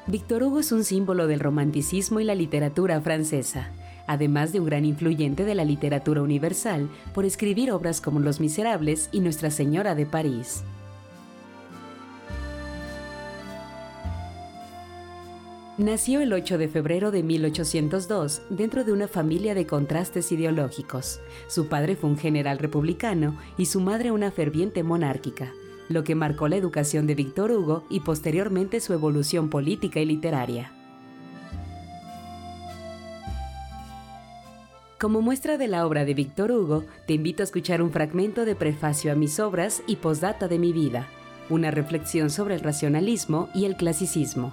Víctor Hugo es un símbolo del romanticismo y la literatura francesa, además de un gran influyente de la literatura universal por escribir obras como Los Miserables y Nuestra Señora de París. Nació el 8 de febrero de 1802 dentro de una familia de contrastes ideológicos. Su padre fue un general republicano y su madre una ferviente monárquica, lo que marcó la educación de Víctor Hugo y posteriormente su evolución política y literaria. Como muestra de la obra de Víctor Hugo, te invito a escuchar un fragmento de Prefacio a mis obras y Postdata de mi vida, una reflexión sobre el racionalismo y el clasicismo.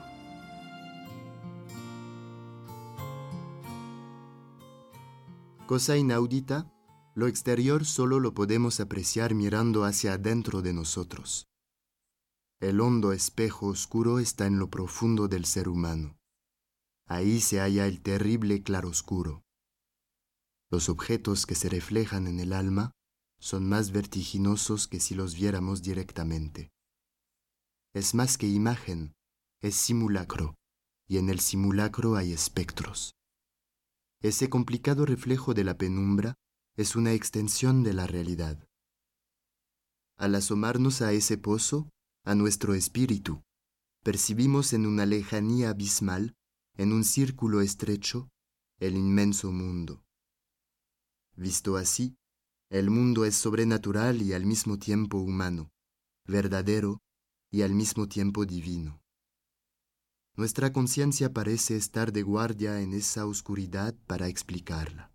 Cosa inaudita, lo exterior solo lo podemos apreciar mirando hacia adentro de nosotros. El hondo espejo oscuro está en lo profundo del ser humano. Ahí se halla el terrible claroscuro. Los objetos que se reflejan en el alma son más vertiginosos que si los viéramos directamente. Es más que imagen, es simulacro, y en el simulacro hay espectros. Ese complicado reflejo de la penumbra es una extensión de la realidad. Al asomarnos a ese pozo, a nuestro espíritu, percibimos en una lejanía abismal, en un círculo estrecho, el inmenso mundo. Visto así, el mundo es sobrenatural y al mismo tiempo humano, verdadero y al mismo tiempo divino. Nuestra conciencia parece estar de guardia en esa oscuridad para explicarla.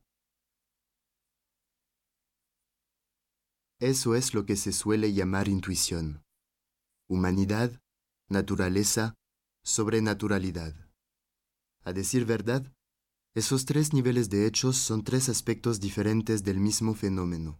Eso es lo que se suele llamar intuición. Humanidad, naturaleza, sobrenaturalidad. A decir verdad, esos tres niveles de hechos son tres aspectos diferentes del mismo fenómeno.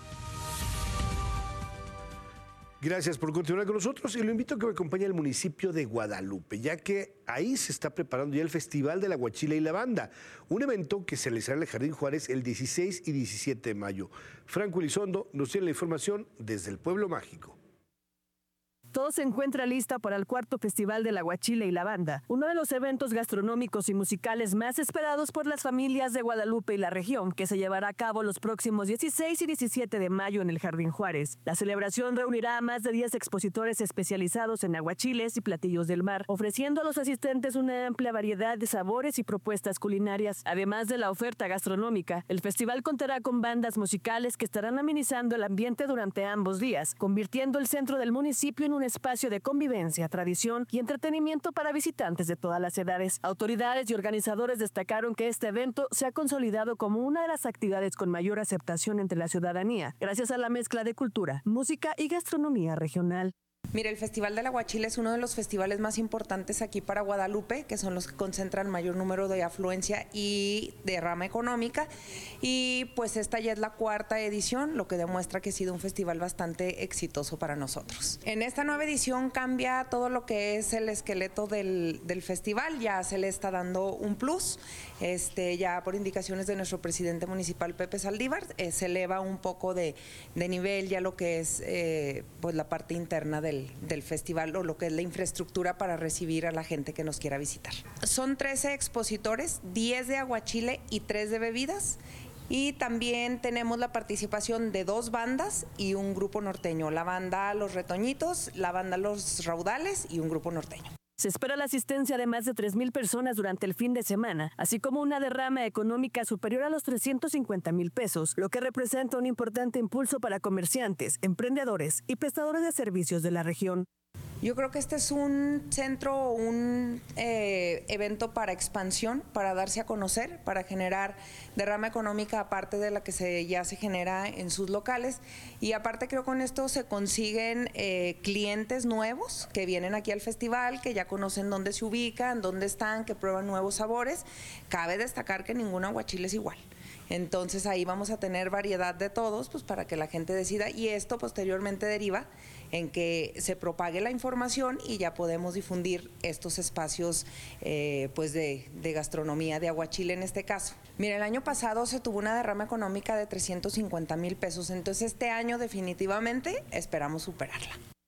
Gracias por continuar con nosotros y lo invito a que me acompañe al municipio de Guadalupe, ya que ahí se está preparando ya el Festival del Aguachile y la Banda, un evento que se realizará en el Jardín Juárez el 16 y 17 de mayo. Franco Elizondo nos tiene la información desde el Pueblo Mágico. Todo se encuentra lista para el cuarto Festival del Aguachile y la Banda, uno de los eventos gastronómicos y musicales más esperados por las familias de Guadalupe y la región, que se llevará a cabo los próximos 16 y 17 de mayo en el Jardín Juárez. La celebración reunirá a más de 10 expositores especializados en aguachiles y platillos del mar, ofreciendo a los asistentes una amplia variedad de sabores y propuestas culinarias. Además de la oferta gastronómica, el festival contará con bandas musicales que estarán amenizando el ambiente durante ambos días, convirtiendo el centro del municipio en un espacio de convivencia, tradición y entretenimiento para visitantes de todas las edades. Autoridades y organizadores destacaron que este evento se ha consolidado como una de las actividades con mayor aceptación entre la ciudadanía, gracias a la mezcla de cultura, música y gastronomía regional. Mire, el Festival del Aguachile es uno de los festivales más importantes aquí para Guadalupe, que son los que concentran mayor número de afluencia y derrama económica, y pues esta ya es la cuarta edición, lo que demuestra que ha sido un festival bastante exitoso para nosotros. En esta nueva edición cambia todo lo que es el esqueleto del festival, ya se le está dando un plus, ya por indicaciones de nuestro presidente municipal Pepe Saldívar, se eleva un poco de nivel ya lo que es pues la parte interna del festival o lo que es la infraestructura para recibir a la gente que nos quiera visitar. Son 13 expositores, 10 de aguachile y 3 de bebidas. Y también tenemos la participación de 2 bandas y un grupo norteño, la banda Los Retoñitos, la banda Los Raudales y un grupo norteño. Se espera la asistencia de más de 3,000 personas durante el fin de semana, así como una derrama económica superior a los 350,000 pesos, lo que representa un importante impulso para comerciantes, emprendedores y prestadores de servicios de la región. Yo creo que este es un centro, un evento para expansión, para darse a conocer, para generar derrama económica aparte de la que ya se genera en sus locales, y aparte creo que con esto se consiguen clientes nuevos que vienen aquí al festival, que ya conocen dónde se ubican, dónde están, que prueban nuevos sabores. Cabe destacar que ningún aguachile es igual. Entonces ahí vamos a tener variedad de todos, pues para que la gente decida, y esto posteriormente deriva en que se propague la información y ya podemos difundir estos espacios pues de gastronomía, de aguachile en este caso. Mira, el año pasado se tuvo una derrama económica de 350,000 pesos, entonces este año definitivamente esperamos superarla.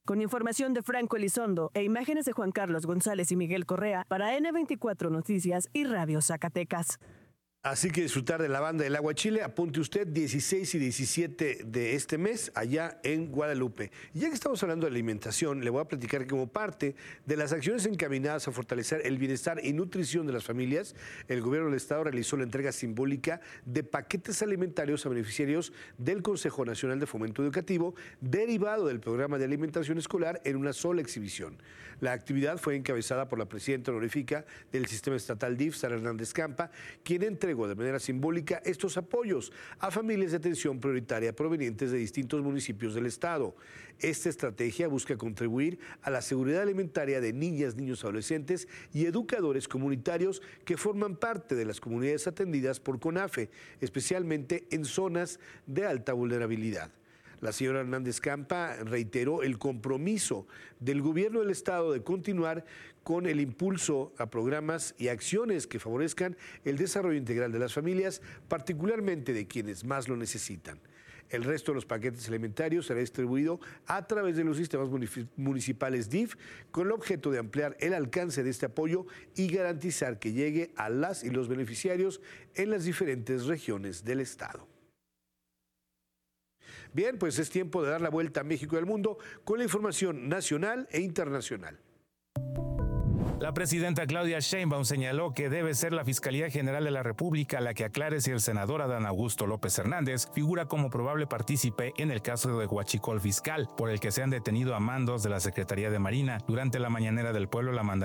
Con información de Franco Elizondo e imágenes de Juan Carlos González y Miguel Correa para N24 Noticias y Radio Zacatecas. Así que disfrutar de la banda del Aguachile, apunte usted 16 y 17 de este mes allá en Guadalupe. Y ya que estamos hablando de alimentación, le voy a platicar que como parte de las acciones encaminadas a fortalecer el bienestar y nutrición de las familias, el gobierno del estado realizó la entrega simbólica de paquetes alimentarios a beneficiarios del Consejo Nacional de Fomento Educativo, derivado del programa de alimentación escolar en una sola exhibición. La actividad fue encabezada por la presidenta honorífica del sistema estatal DIF, Sara Hernández Campa, quien entregó de manera simbólica estos apoyos a familias de atención prioritaria provenientes de distintos municipios del estado. Esta estrategia busca contribuir a la seguridad alimentaria de niñas, niños, adolescentes y educadores comunitarios que forman parte de las comunidades atendidas por CONAFE, especialmente en zonas de alta vulnerabilidad. La señora Hernández Campa reiteró el compromiso del gobierno del estado de continuar con el impulso a programas y acciones que favorezcan el desarrollo integral de las familias, particularmente de quienes más lo necesitan. El resto de los paquetes alimentarios será distribuido a través de los sistemas municipales DIF con el objeto de ampliar el alcance de este apoyo y garantizar que llegue a las y los beneficiarios en las diferentes regiones del estado. Bien, pues es tiempo de dar la vuelta a México y al mundo con la información nacional e internacional. La presidenta Claudia Sheinbaum señaló que debe ser la Fiscalía General de la República la que aclare si el senador Adán Augusto López Hernández figura como probable partícipe en el caso de huachicol fiscal, por el que se han detenido a mandos de la Secretaría de Marina. Durante la mañanera del pueblo, la mandataria